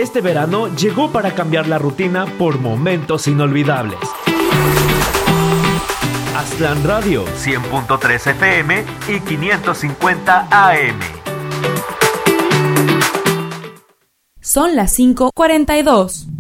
Este verano llegó para cambiar la rutina por momentos inolvidables. Aztlán Radio, 100.3 FM y 550 AM. Son las 5:42.